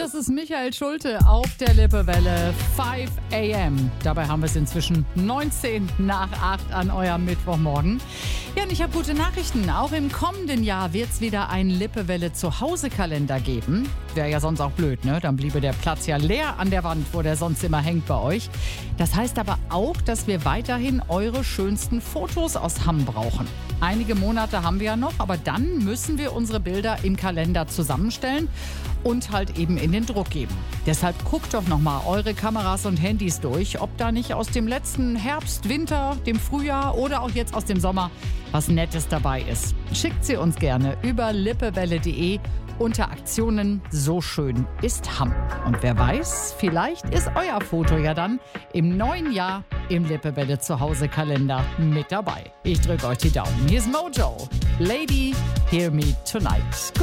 das ist Michael Schulte auf der Lippewelle 5 a.m. Dabei haben wir es inzwischen 19 nach 8 an eurem Mittwochmorgen. Ja, und ich habe gute Nachrichten. Auch im kommenden Jahr wird es wieder einen Lippewelle-Zuhause-Kalender geben. Wäre ja sonst auch blöd, ne? Dann bliebe der Platz ja leer an der Wand, wo der sonst immer hängt bei euch. Das heißt aber auch, dass wir weiterhin eure schönsten Fotos aus Hamm brauchen. Einige Monate haben wir ja noch, aber dann müssen wir unsere Bilder im Kalender zusammenstellen und halt eben in den Druck geben. Deshalb guckt doch nochmal eure Kameras und Handys durch, ob da nicht aus dem letzten Herbst, Winter, dem Frühjahr oder auch jetzt aus dem Sommer was Nettes dabei ist. Schickt sie uns gerne über lippewelle.de unter Aktionen So schön ist Hamm. Und wer weiß, vielleicht ist euer Foto ja dann im neuen Jahr im Lippewelle Zuhause-Kalender mit dabei. Ich drücke euch die Daumen. Hier ist Mojo. Lady, hear me tonight.